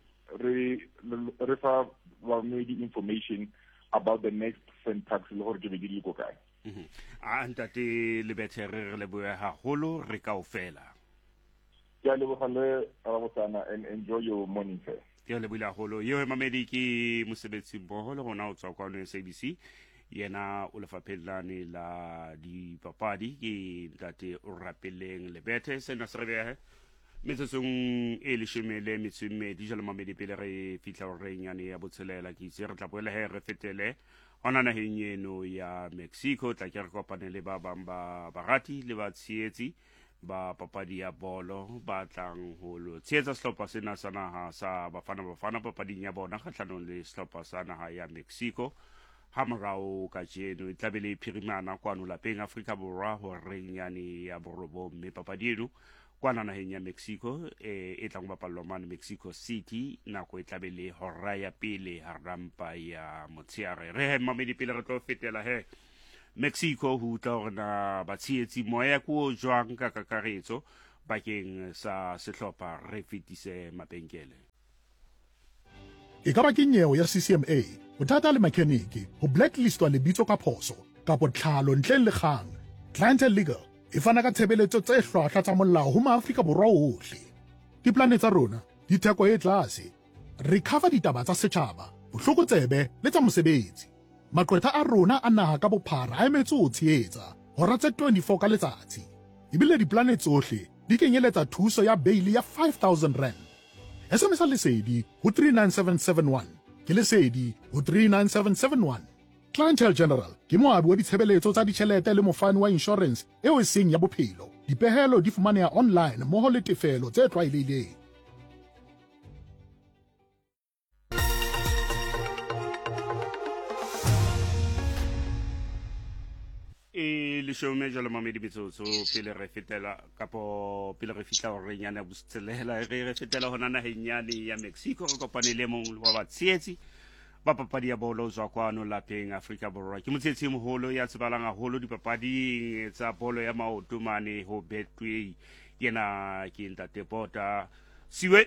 re fa ba di information about the next fan packs le gore ke be di go kae a ntate le bethe re le boya haholo re kaofela ya le bogale rabosana and enjoy your morning sir ya le boya haholo yo mamedi ke mosebetsi mmoho le gona o tswa kwa no SABC yena o lefaphellane la dipapadi ke ntate o rapeleng le bethe sena se re behe metsotsong e le shemele metsemmedi jalo mamedi pele re fitla re nyane ya botshelela ke itse re tla boela he re fetele ona naheng eno ya Mexico tla ke re kopane le ba bang ba barati le ba tsietsi ba papadi ya bolo ba tlang ho lo tsietsa sehlopha sena sa naha sa bafana papading ya bona kgahlanong le sehlopha sa naha ya Mexico ha morao ka jeno e tlabe le phirimana kwano lapeng Afrika Borwa ho reng yane ya borobo mme papadi eno kwana naheng ya Mexico e tla go bapallwa mane Mexico City nako e tlabe le hora ya pele harampa ya motsheare re mamedi pele re tlo fetela he Mexico ho tla rona batsietsi moya ko jwang ka kakaretso bakeng sa sehlopha re fetise mabenkele e ka ba ke nyeo ya CCMA bothata le mechanic ho blacklistwa lebitso ka phoso kapo tlhalo ntle le kgang Clientele Legal e fana ka tshebeletso tse hlwahlwa tsa molao ho maAfrika Borwa ohle diplane tsa rona ditheko e tlase re cover ditaba tsa setjhaba bohlokotsebe le tsa mosebetsi maqwetha a rona a naha ka bophara a emetse ho tshehetsa hora tse 24 ka letsatsi ebile diplane tsohle di kenyeletsa thuso ya bail ya 5,000 rand SMS lesedi ho 39771 ke lesedi ho 39771 Clientele General ke moabi wa ditshebeletso tsa ditjhelete le mofani wa insurance eo e seng ya bophelo dipehelo di fumaneha online mmoho le tefelo tse tlwaelehileng le shome jalo mamedi metsotso pele re fetela kapo pele re fitla hore nyane bustselela re fetela hona naheng yane ya Mexico re kopane le mong wa batsietsi ba papadi ya bolo jwa kwano lapeng Afrika Borwa ke motsietsi moholo ya tsebalang haholo dipapading tsa bolo ya maoto mane ho Betway yena ke Ntate Pota siwe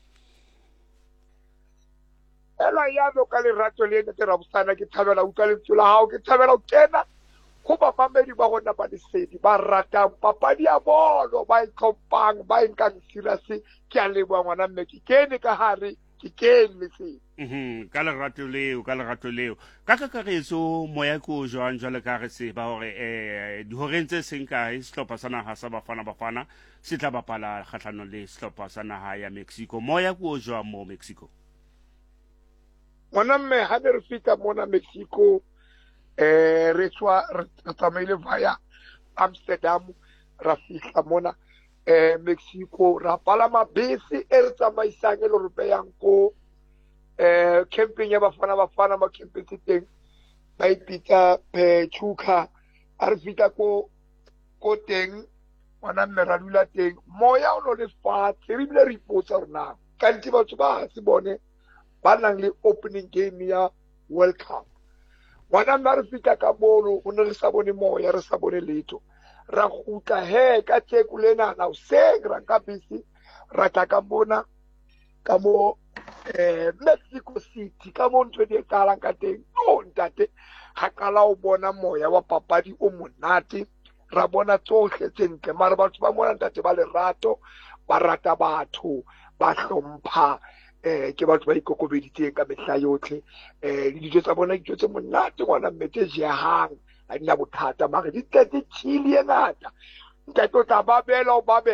ela yalo ka lerato le nete Rabusana ke thabela utlwa lentswe la hao ke thabela o kena go ba mamedi ba gona ba lesedi ba rata papadi ya bolo ba ikompang ba inkang serious ke a leboa ngwana mme ke kene ka hare ke kene lesedi ka lerato leo ka kakaretso moya ko jwang jwale ka re se ba hore di horeng tse seng kae sehlopha sa naha sa bafana se tla bapala kgahlano le sehlopha sa naha ya Mexico moya ko jwang mo Mexico ngwana mme ha re fita mona Mexico re tsamaile via Amsterdam ra fihla mona Mexico ra palama bese e re tsamaisang e le re beyang ko camping ya bafana ma camping teng ba ipitsa Pachuca a re fita ko teng ngwana mme ra dula teng moya o no le fatshe re bile re ipotsa rona ka ntse batho ba se bone ba nang le opening game ya World Cup ngwana mme re fita ka bolo o ne re sa bone moya re sa bone letho ra gutla he ka tsekulena na o seng ra ka bisi ra tla ka bona ka mo Mexico City ka mo ntwe di etsahalang ka teng no ntate ga kala o bona moya wa papadi o monate ra bona tsohle tse ntle mara batho ba mona ntate ba lerato ba rata batho ba hlompha ke batho ba ikokobeditseng ka mehla yotlhe le dijo tsa bona dijo tse monate ngwana mmete jehang a dina bothata mare di tletse chili e ngata ntate o tla babela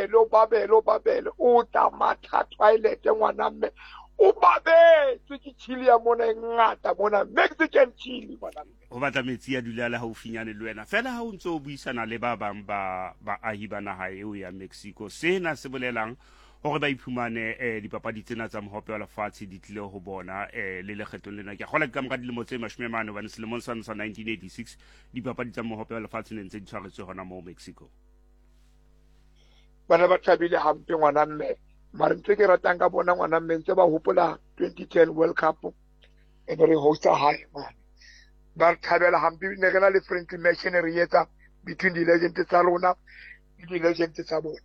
o tla matha toilet ngwana mme o babetswe ke chili ya mona e ngata mona Mexican chili ngwana mme o batla metsi ya dula le haufinyane le wena fela ha o ntse o buisana le ba bang ba ahi ba naha eo ya Mexico sena se bolelang hore ba iphumane dipapadi tsena tsa mohope wa lefatshe di tlile ho bona le lekgetong lena ke gola ka mora dilemo tse 40 hobane selemong sa 1986 dipapadi tsa mohope wa lefatshe ne ntse di tshwaretswe hona mo Mexico bana ba thabile hampe ngwana mme mare ntse ke ratang ka bona ngwana mme ntse ba hopola 2010 World Cup e re hosta hae man ba thabela hampe ne re na le friendly match ne re etsa between the legends tsa rona le the legends tsa bona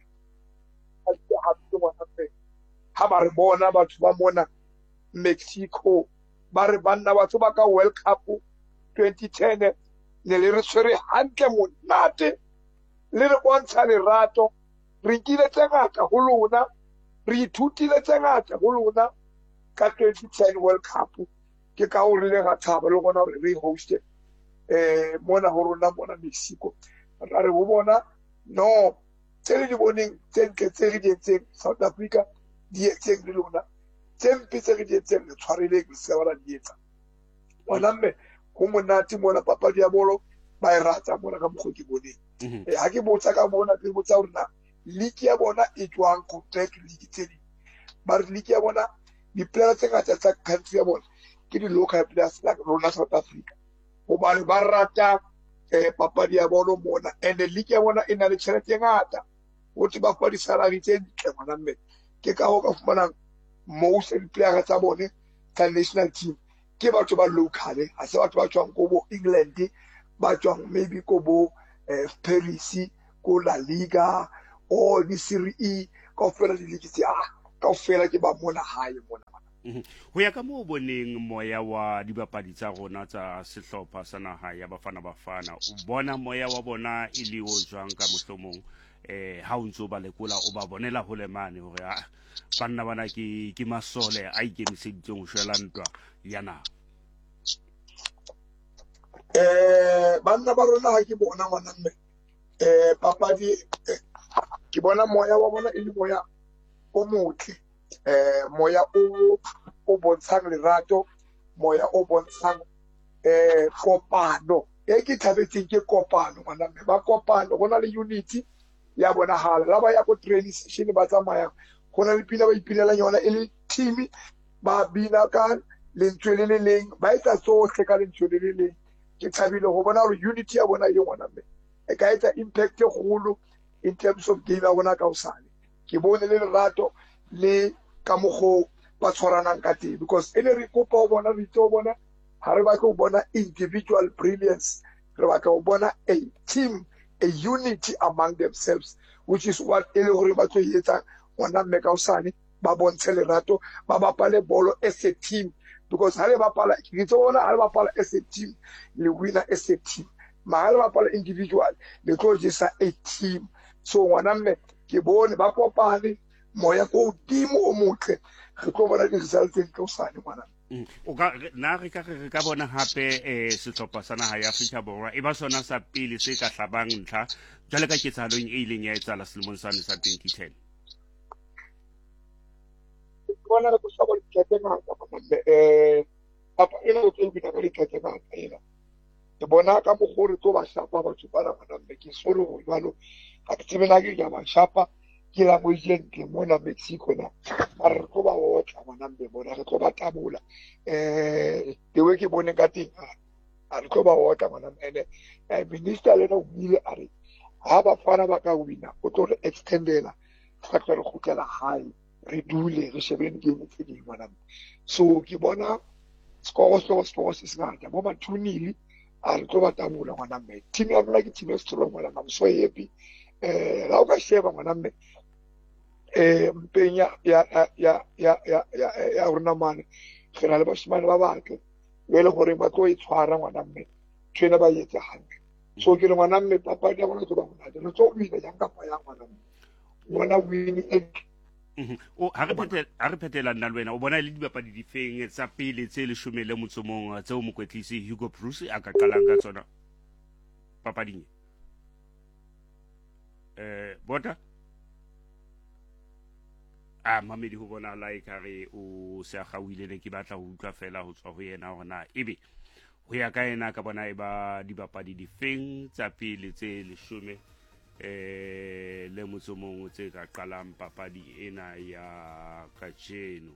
ha ba re bona batho ba mona Mexico ba re banna batho ba ka World Cup 2010 ne le re tshwere hantle monate le re bontsha lerato re nkile tse ngata ho lona re ithutile tse ngata ho lona ka 2010 World Cup ke ka o rile ga thaba le gona re hoste mona ho rona mona Mexico ra re ho bona no tse di boneng tse re di etseng South Africa di etseng le lona tse mpe tse re di etseng le tshwarele ke se wala di etsa wala mme go monate mona papadi ya bolo ba e rata mona ka mogodi boneng ha ke botsa ka bona ke botsa hore na league ya bona e tswang contract league tse di ba re league ya bona di player tse ngata tsa country ya bona ke di local players like rona South Africa hobane ba rata papadi ya bolo mona, and league ya bona e na le tjhelete e ngata, hote ba fa di-salary tse ntle ngwana mme. Ke ka ho ka fumanang most player tsa bone tsa national team ke batho ba local, ha se batho ba tswang ko bo England, ba tswang maybe ko bo Paris, ko La Liga or di Serie E, kaofela di league tse kaofela ke ba mona hae mona. Ho ya ka mo boneng moya wa dibapadi tsa rona tsa sehlopha sa naha ya Bafana Bafana, o bona moya wa bona e le o jwang ka mohlomong ha o ntso ba lekola o ba bonela ho le mane hore banna bana ke masole a ikemiseditseng ho shwela ntwa ya naha? Banna ba rona ha ke bona ngwana mme papadi ke bona moya wa bona e le moya o motle, moya o bontshang lerato, moya o bontshang kopano. Ke thabetseng ke kopano ngwana mme, ba kopano, go na le unity ya bonahala. La ba ya ko training session ba tsamaya, go na le pina ba ipinelang yona e le team, ba bina ka lentswe le le leng, ba etsa tsohle ka lentswe le le leng. Ke thabile go bona gore unity ya bona e le ngwana mme e ka etsa impact e kgolo in terms of game ya bona ka osane. Ke bone le lerato le ka mokgo ba tshwaranang ka teng, because e le re kopa ho bona, re itse bona ha re batla ho bona individual brilliance, re batla ho bona a team, a unity among themselves, which is what e le gore ba tlo etsa ngwana mme ka osane, ba bontshe lerato, ba bapale bolo as a team, because ha le bapala ke itse bona ha le bapala as a team le winner as a team, ma ha le bapala individual le tlo jesa a team. So ngwana mme ke bone ba kopane, moya ko dimo o motle, re tlo bona di-results tse ntle osane ngwana. O ka na re ka bona hape sehlopha sa naha ya Afrika Borwa e ba sona sa pele se ka hlabang ntlha jwale ka ketsahalong e ileng ya etsala selemong sane sa 2010. Bona re tshaba ditlheke ngata papa ena o tlo bina ka ditlheke ngata ena. Ke bona ka mogore tlo ba shapa batho ba rona mme ke solo go jwalo ga ke tsebela ke ya ba shapa ke la mo jentle mona Mexico na, mara re tlo ba otla ngwana mme bona re tlo ba tabola the way ke bone ka teng a re tlo ba otla ngwana mme. Minister le no bile a re ha Bafana ba ka wina o tlo re extendela fa re khutlela hae, re dule re shebeng game tse ding ngwana. So ke bona score se sengata mo mathunili a re tlo ba tabola ngwana mme. Team ya rona ke team e strong ngwana, I'm so happy. La o ka sheba ngwana mme mpeng ya rona mane re na le bashimane ba batle le gore ba tlo e tshwara ngwana mme, tshwena ba etse hantle. So ke re ngwana mme papadi ya bona tlo ba monate, re tlo wina yang kapa yang ngwana mme, ngwana wini ha re phetela nna le wena o bona le dibapadi di feng tsa pele tse 11 tseo mokwetlisi Hugo Bruce a ka qalang ka tsona papading? Bota Mamedi ho bona like re o se gawile ne ke batla ho utlwa fela ho tswa ho yena hore na ebe ho ya ka yena ka bona e ba dibapadi di feng tsa pele tse 11 le motsomong tse ka qalang papadi ena ya kajeno.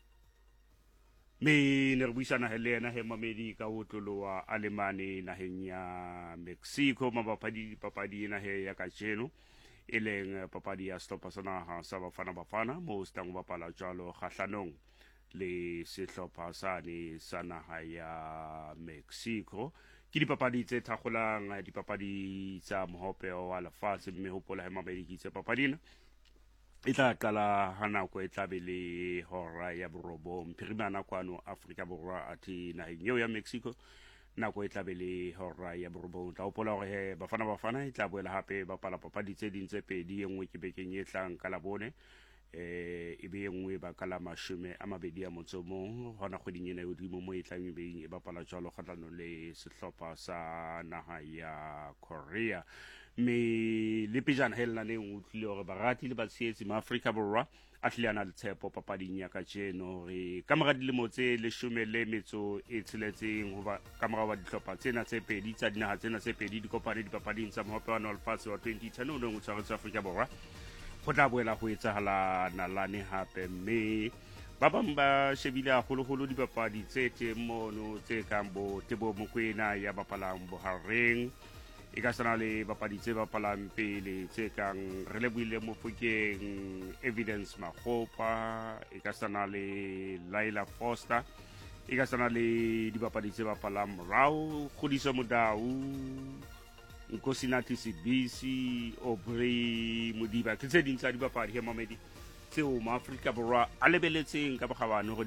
Me ne re buisana le yena he Mamedi ka ho tloloa Alemane naheng ya Mexico mabapadi papadi ena he ya kajeno e leng papadi ya sehlopha sa naha sa Bafana Bafana mo stang bapala jwalo kgahlanong le sehlopha sane sa naha ya Mexico. Ke dipapadi tse thakgolang dipapadi tsa mohope wa lefatshe, mme hopola he Mamedi ke tse papadina e tla qala ha nako e tla be le hora ya borobong phirimana kwano Afrika Borwa ati naheng eo ya Mexico nako e tla be le hora ya borobong. Tla hopola hore he Bafana e tla boela hape bapala papadi tse ding tse pedi, engwe ke bekeng e tlang ka Labone e be engwe ba kala 20 a motsomong hona kgweding ena yo dimo mo e tlang e bapala jwalo kgatlano le sehlopha sa naha ya Korea. Me le pejana hela ne utlile hore barati le batsheetsi ma Afrika Borwa a tlilana le tshepo papading ya kajeno re kamera dilemo tse 16 ho ba kamera wa dihlopha tsena tse pedi tsa dinaha tsena tse pedi di kopane dipapading tsa mohope wa Nolfase wa 2010 o neng o tshwaretse Afrika Borwa go tla boela go etsahala nalane hape, mme ba bang ba shebile haholo-holo dibapadi tse teng mono tse kang bo Teboho Mokoena ya bapalang bohareng, e ka sana le bapadi tse bapalang pele tse kang Relebohile Mofokeng, Evidence Makgopa, e ka sana le Laila Foster, e ka sana le dibapadi tse bapalang morao, Kgodiso Modau, Nkosinathi Sibisi, Aubrey Modiba, ke tse ding tsa dibapadi he Mamedi tseo maAfrika Borwa a lebeletseng ka bokgabane